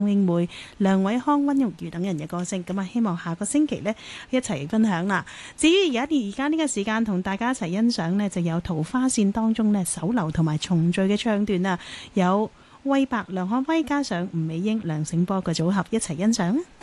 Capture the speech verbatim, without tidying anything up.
詠梅、梁偉康、溫玉如等人嘅歌聲，咁啊希望下個星期呢一齊分享啦。至於而家而家呢個時間同大家一齊欣賞呢，就有桃花線當中呢手流同埋重聚嘅唱段啊，有魏白、梁漢威加上吳美英、梁醒波嘅組合一齊欣賞啊。